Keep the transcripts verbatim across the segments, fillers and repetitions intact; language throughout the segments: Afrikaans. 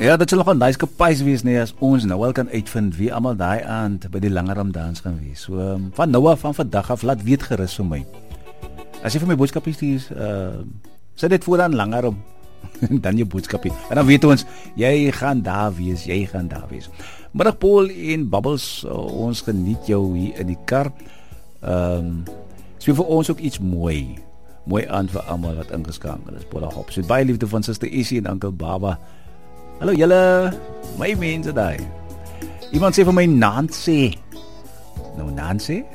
Ja, dit sal nog 'n nice kapais wees nee as ons nou wel kan uitvind wie almal daai aand by die Langeram dans gaan wees. So um, van nou af van vandag af laat weet gerus vir my. As jy vir my boodskapie stuur, uh, sit dit voor aan Langeram. Dan jou boodskapie. En dan weet ons jy gaan daar wees, jy gaan daar wees. Middag Paul en Bubbles, uh, ons geniet jou hier in die kar. Ehm um, speel vir ons ook iets mooi. Mooi aan vir almal wat ingeskakel is. Paula Hop. So baie liefde van Suster Essie en Oom Baba. Hallo julle, my mense daai. Iemand sê vir my Nancy. Nou Nancy?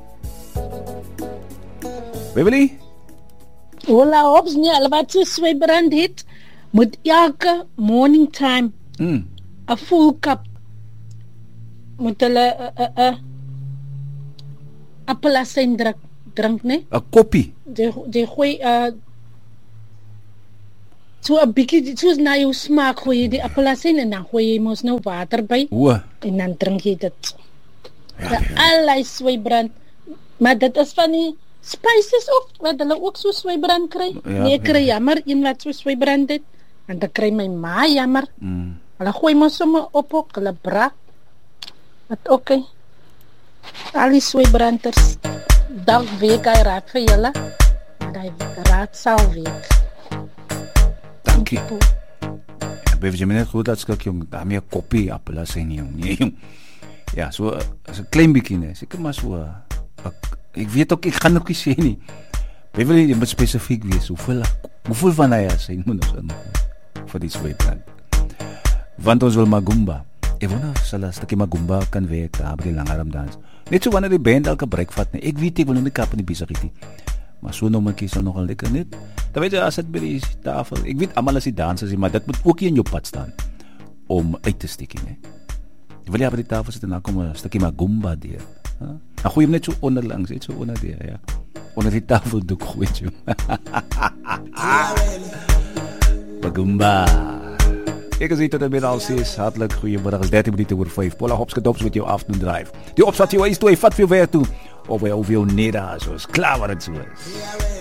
Beverly? Hola, hops nie, hulle wat so swybrand het, moet elke morning time Mm. 'n full cup moet hulle 'n 'n 'n appelsyn drink, drink nee? 'n koppie. Die die gooi uh so 'n bietjie soos na jou smaak gooi jy die appelsyn en dan gooi jy mos nou water by. O. En dan drink jy dit. Ja, Ja, ja. allerlei swybrand. Maar dit is van die spices of wat hulle ook so swybrand kry. Ja, Nee, ek kry ja. jammer een wat so swybrand het. En dan kry my ma jammer. Mm. Hulle gooi mos sommer op ook, hulle brak. Wat oké. Al die swybranders. Dank week hy raad vir julle. Maar hy raad sal week. Dankie. Ja, bewe jy my net goed dat skik jong, daarmee 'n koppie appelsyn jong. Nee jong. Ja, so as 'n klein bietjie nee, seker maar so. Ek, ek weet ook ek gaan ook nie sê nie. Bewe jy moet spesifiek wees. Hoeveel hoeveel van hy is, hy moet ons in vir die swybrand. Want ons wil Magumba. Ek wonder of sal 'n stukkie Magumba kan werk daar by die Langeram dans. Net so wanneer die band elke break vat nie. Ek weet ek wil nou nie kap in die besigheid nie. Maar so nommertjie sal nogal lekker net. Dan weet jy as dit by die tafel. Ek weet almal is die dansers, maar dit moet ook nie in jou pad staan om uit te steek nie. Jy wil jy by die tafel sit en dan kom 'n stukkie Magumba deur. Huh? Dan gooi jy hom net so onderlangs, net so onder deur, ja. Onder die tafeldoek gooi jy. Magumba. Ek is hier tot en met al ses, hartelijk goeiemiddag, is dertien minute oor vyf, Paula Hopske Dops met jou afternoon drive. Die opsat jou huis toe, hy vat veel weer toe, of hy over jou neder, soos klaar wat het so is.